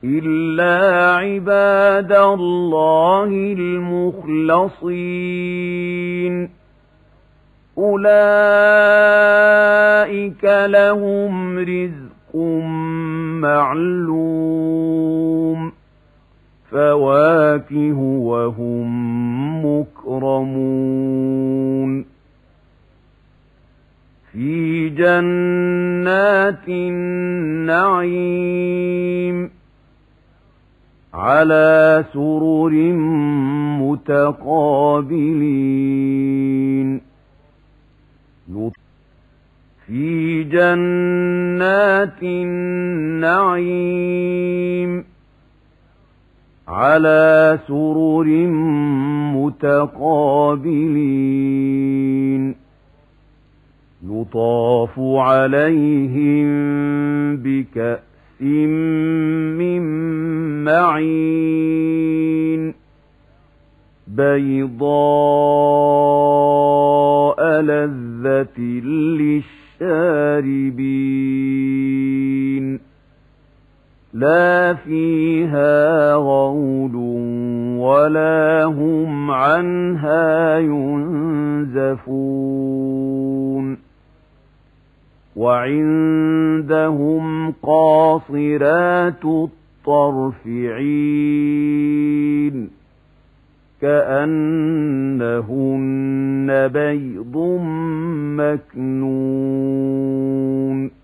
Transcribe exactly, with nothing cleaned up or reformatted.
إلا عباد الله المخلصين أولئك لهم رزق معلوم فواكه وهم مكرمون في جنات النعيم على سرر متقابلين في جنات النعيم على سرر متقابلين يطاف عليهم بكأس من معين بيضاء لذة للشاربين لا فيها غول ولا هم عنها ينزفون وعندهم قاصرات الطرف عين كأنهن بيض مكنون